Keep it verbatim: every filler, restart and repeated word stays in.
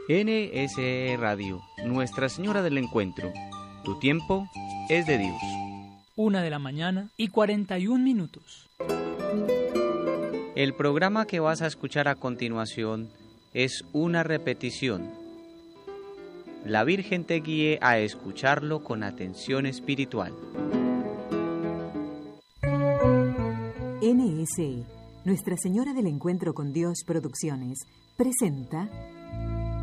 N S E Radio, Nuestra Señora del Encuentro. Tu tiempo es de Dios. Una de la mañana y cuarenta y un minutos. El programa que vas a escuchar a continuación es una repetición. La Virgen te guíe a escucharlo con atención espiritual. N S E, Nuestra Señora del Encuentro con Dios Producciones, presenta